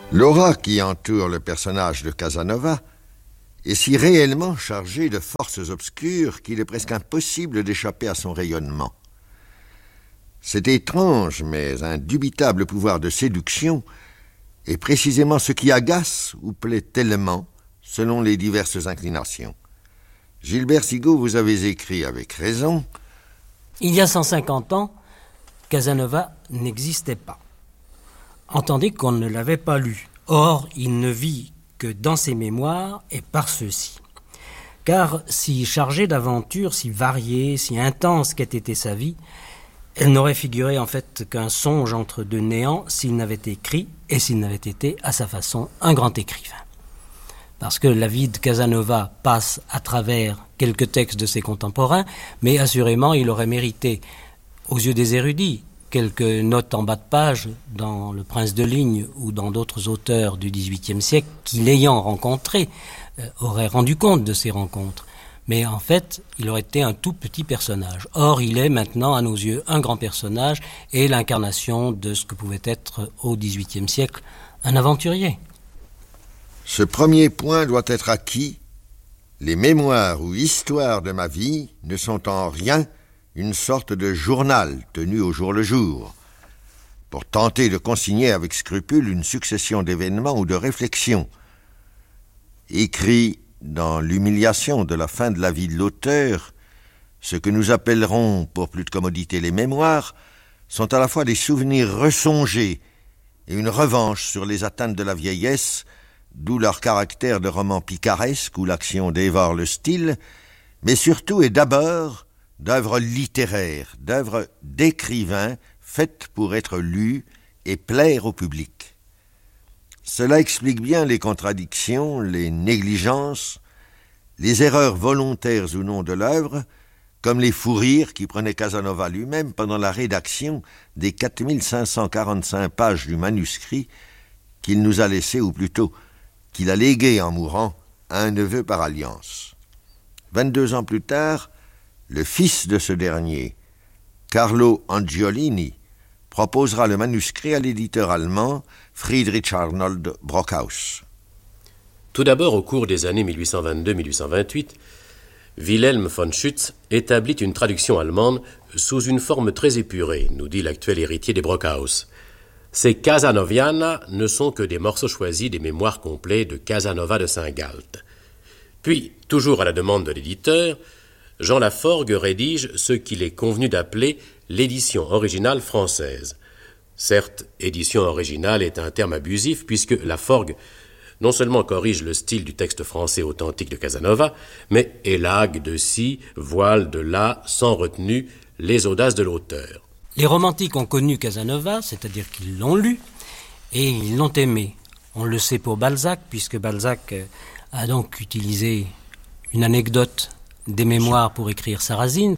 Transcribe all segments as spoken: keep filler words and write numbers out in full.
L'aura qui entoure le personnage de Casanova est si réellement chargée de forces obscures qu'il est presque impossible d'échapper à son rayonnement. Cet étrange mais indubitable pouvoir de séduction est précisément ce qui agace ou plaît tellement selon les diverses inclinations. Gilbert Sigaud, vous avez écrit avec raison. Il y a cent cinquante ans, Casanova n'existait pas. Entendez qu'on ne l'avait pas lu. Or, il ne vit que dans ses mémoires et par ceux-ci. Car si chargée d'aventures si variées, si intenses qu'ait été sa vie, elle n'aurait figuré en fait qu'un songe entre deux néants s'il n'avait écrit et s'il n'avait été, à sa façon, un grand écrivain. Parce que la vie de Casanova passe à travers quelques textes de ses contemporains, mais assurément il aurait mérité, aux yeux des érudits, quelques notes en bas de page dans Le Prince de Ligne ou dans d'autres auteurs du dix-huitième siècle qui, l'ayant rencontré, euh, auraient rendu compte de ces rencontres. Mais en fait, il aurait été un tout petit personnage. Or, il est maintenant, à nos yeux, un grand personnage et l'incarnation de ce que pouvait être, au dix-huitième siècle, un aventurier. Ce premier point doit être acquis. Les mémoires ou histoires de ma vie ne sont en rien une sorte de journal tenu au jour le jour, pour tenter de consigner avec scrupule une succession d'événements ou de réflexions. Écrit dans l'humiliation de la fin de la vie de l'auteur, ce que nous appellerons, pour plus de commodité, les mémoires, sont à la fois des souvenirs ressongés et une revanche sur les atteintes de la vieillesse, d'où leur caractère de roman picaresque où l'action dévore le style, mais surtout et d'abord d'œuvres littéraires, d'œuvres d'écrivains faites pour être lues et plaire au public. Cela explique bien les contradictions, les négligences, les erreurs volontaires ou non de l'œuvre, comme les fous rires qui prenaient Casanova lui-même pendant la rédaction des quatre mille cinq cent quarante-cinq pages du manuscrit qu'il nous a laissé, ou plutôt qu'il a légué en mourant à un neveu par alliance. Vingt-deux ans plus tard, le fils de ce dernier, Carlo Angiolini, proposera le manuscrit à l'éditeur allemand Friedrich Arnold Brockhaus. Tout d'abord, au cours des années mille huit cent vingt-deux à mille huit cent vingt-huit, Wilhelm von Schütz établit une traduction allemande sous une forme très épurée, nous dit l'actuel héritier des Brockhaus. Ces Casanoviana ne sont que des morceaux choisis des mémoires complets de Casanova de Saint-Galt. Puis, toujours à la demande de l'éditeur, Jean Laforgue rédige ce qu'il est convenu d'appeler l'édition originale française. Certes, édition originale est un terme abusif puisque Laforgue non seulement corrige le style du texte français authentique de Casanova, mais élague de ci, voile de là, sans retenue, les audaces de l'auteur. Les romantiques ont connu Casanova, c'est-à-dire qu'ils l'ont lu, et ils l'ont aimé. On le sait pour Balzac, puisque Balzac a donc utilisé une anecdote des mémoires pour écrire Sarrasine,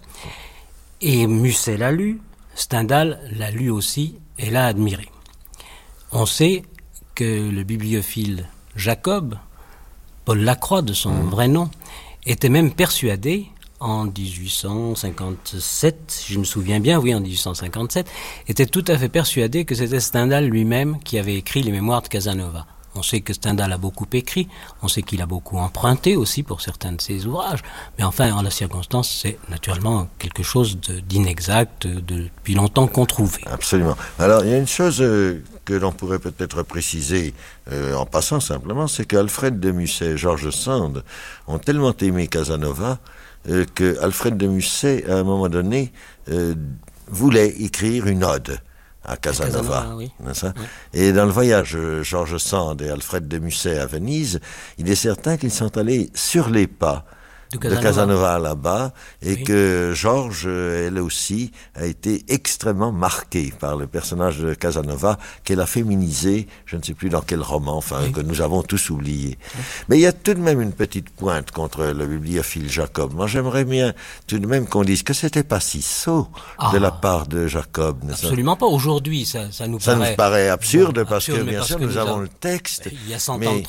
et Musset l'a lu, Stendhal l'a lu aussi et l'a admiré. On sait que le bibliophile Jacob, Paul Lacroix de son vrai nom, était même persuadé, en dix-huit cent cinquante-sept, si je me souviens bien, oui, en dix-huit cent cinquante-sept, était tout à fait persuadé que c'était Stendhal lui-même qui avait écrit les mémoires de Casanova. On sait que Stendhal a beaucoup écrit, on sait qu'il a beaucoup emprunté aussi pour certains de ses ouvrages, mais enfin, en la circonstance, c'est naturellement quelque chose de, d'inexact, de, depuis longtemps controuvé. Absolument. Alors, il y a une chose euh, que l'on pourrait peut-être préciser euh, en passant simplement, c'est qu'Alfred de Musset et George Sand ont tellement aimé Casanova euh, que Alfred de Musset, à un moment donné, euh, voulait écrire une ode à Casanova, Casanova oui. n'est-ce pas? Oui. Et dans le voyage George Sand et Alfred de Musset à Venise, il est certain qu'ils sont allés sur les pas de Casanova, de Casanova là-bas, et oui. que Georges, elle aussi, a été extrêmement marquée par le personnage de Casanova, qu'elle a féminisé, je ne sais plus dans quel roman, enfin, oui. que nous avons tous oublié. Oui. Mais il y a tout de même une petite pointe contre le bibliophile Jacob. Moi, j'aimerais bien tout de même qu'on dise que c'était pas si sot ah. de la part de Jacob. Absolument pas. Aujourd'hui, ça, ça nous ça paraît... Ça nous paraît absurde, bon, parce absurde, que, bien parce sûr, que nous, nous avons avons... le texte. Il y a cent mais... ans de travaux.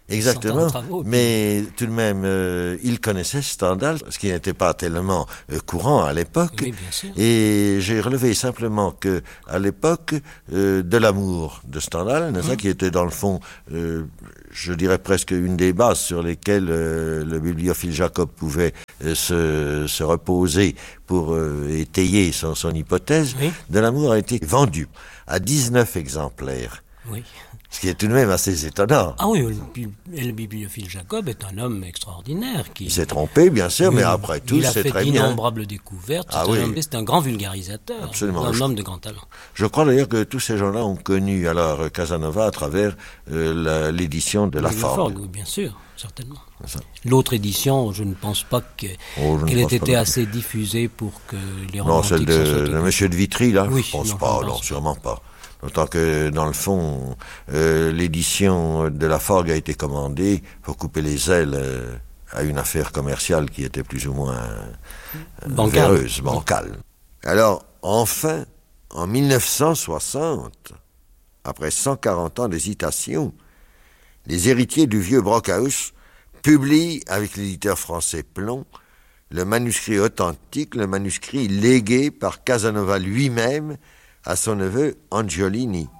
Exactement, travaux, mais tout de même, euh, il connaissait Stendhal, ce qui n'était pas tellement euh, courant à l'époque. Oui, bien sûr. Et j'ai relevé simplement que, à l'époque, euh, de l'amour de Stendhal, n'est-ce pas, Mmh. qui était dans le fond, euh, je dirais presque une des bases sur lesquelles euh, le bibliophile Jacob pouvait euh, se, se reposer pour euh, étayer son, son hypothèse. Oui. De l'amour a été vendu à dix-neuf exemplaires. Oui. Ce qui est tout de même assez étonnant. Ah oui, le, bi- le bibliophile Jacob est un homme extraordinaire. Qui, Il s'est trompé, bien sûr, Oui, mais après tout, il a c'est fait très bien. d'innombrables découvertes. C'est Ah un, oui. homme- c'est un grand vulgarisateur. Absolument. Un homme de grand talent. Je crois d'ailleurs que tous ces gens-là ont connu alors Casanova à travers euh, la- l'édition de La Oui, Forgue. oui, bien sûr, certainement. C'est ça. L'autre édition, je ne pense pas que- Oh, je ne qu'elle ait pense pas été non assez diffusée pour que les Non, celle romantiques s'en soient de, de occupés. Monsieur de Vitry, là, Oui, je pense non, pas, je non, pense pas. sûrement pas. D'autant que, dans le fond, euh, l'édition de La Forgue a été commandée pour couper les ailes euh, à une affaire commerciale qui était plus ou moins euh, Bancale. véreuse, bancale. Alors, enfin, en mille neuf cent soixante, après cent quarante ans d'hésitation, les héritiers du vieux Brockhaus publient, avec l'éditeur français Plomb, le manuscrit authentique, le manuscrit légué par Casanova lui-même à son neveu Angiolini.